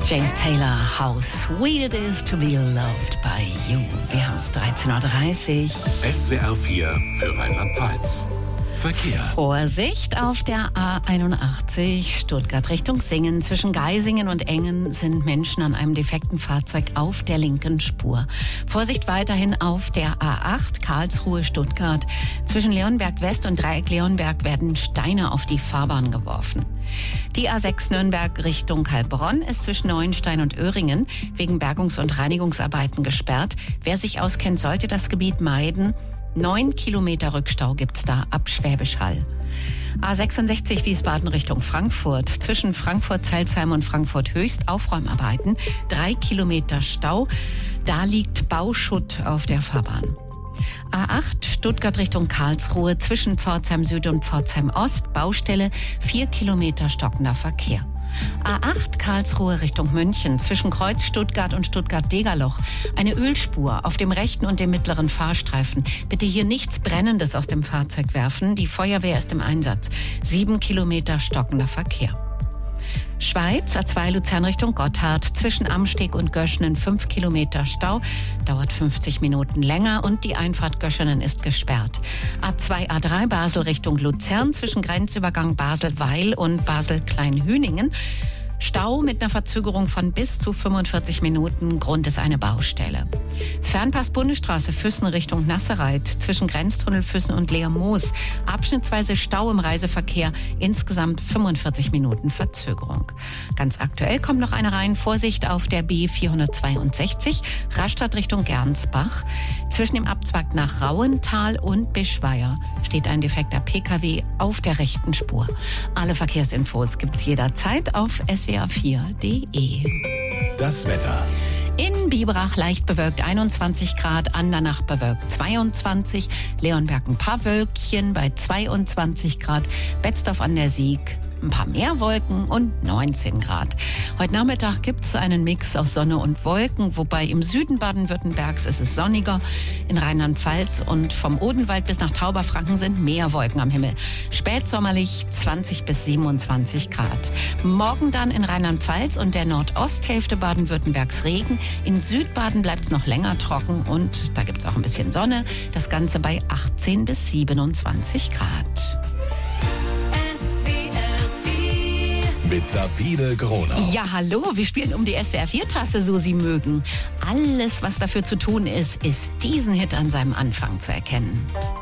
James Taylor, How Sweet It Is to Be Loved by You. Wir haben es 13.30 Uhr. SWR 4 für Rheinland-Pfalz. Verkehr. Vorsicht auf der A81 Stuttgart Richtung Singen. Zwischen Geisingen und Engen sind Menschen an einem defekten Fahrzeug auf der linken Spur. Vorsicht weiterhin auf der A8 Karlsruhe Stuttgart. Zwischen Leonberg West und Dreieck Leonberg werden Steine auf die Fahrbahn geworfen. Die A6 Nürnberg Richtung Heilbronn ist zwischen Neuenstein und Öhringen wegen Bergungs- und Reinigungsarbeiten gesperrt. Wer sich auskennt, sollte das Gebiet meiden. 9 Kilometer Rückstau gibt's da ab Schwäbisch Hall. A66 Wiesbaden Richtung Frankfurt. Zwischen Frankfurt-Zelzheim und Frankfurt-Höchst Aufräumarbeiten. 3 Kilometer Stau. Da liegt Bauschutt auf der Fahrbahn. A8 Stuttgart Richtung Karlsruhe. Zwischen Pforzheim Süd und Pforzheim Ost. Baustelle. 4 Kilometer stockender Verkehr. A8 Karlsruhe Richtung München, zwischen Kreuz Stuttgart und Stuttgart-Degerloch. Eine Ölspur auf dem rechten und dem mittleren Fahrstreifen. Bitte hier nichts Brennendes aus dem Fahrzeug werfen. Die Feuerwehr ist im Einsatz. 7 Kilometer stockender Verkehr. Schweiz, A2 Luzern Richtung Gotthard, zwischen Amsteg und Göschenen 5 Kilometer Stau, dauert 50 Minuten länger und die Einfahrt Göschenen ist gesperrt. A2 A3 Basel Richtung Luzern, zwischen Grenzübergang Basel-Weil und Basel-Kleinhüningen. Stau mit einer Verzögerung von bis zu 45 Minuten. Grund ist eine Baustelle. Fernpass Bundesstraße Füssen Richtung Nassereit. Zwischen Grenztunnel Füssen und Leermoos. Abschnittsweise Stau im Reiseverkehr. Insgesamt 45 Minuten Verzögerung. Ganz aktuell kommt noch eine rein. Vorsicht auf der B462. Rastatt Richtung Gernsbach. Zwischen dem Abzweig nach Rauental und Bischweier steht ein defekter Pkw auf der rechten Spur. Alle Verkehrsinfos gibt's jederzeit auf swr4.de. Das Wetter. In Biberach leicht bewölkt 21 Grad, Andernach bewölkt 22, Leonberg ein paar Wölkchen bei 22 Grad, Betzdorf an der Sieg ein paar mehr Wolken und 19 Grad. Heute Nachmittag gibt es einen Mix aus Sonne und Wolken, wobei im Süden Baden-Württembergs ist es sonniger. In Rheinland-Pfalz und vom Odenwald bis nach Tauberfranken sind mehr Wolken am Himmel. Spätsommerlich 20 bis 27 Grad. Morgen dann in Rheinland-Pfalz und der Nordosthälfte Baden-Württembergs Regen. In Südbaden bleibt es noch länger trocken und da gibt es auch ein bisschen Sonne. Das Ganze bei 18 bis 27 Grad. Mit Sabine Gronau. Ja, hallo, wir spielen um die SWR4-Tasse, so Sie mögen. Alles, was dafür zu tun ist, ist diesen Hit an seinem Anfang zu erkennen.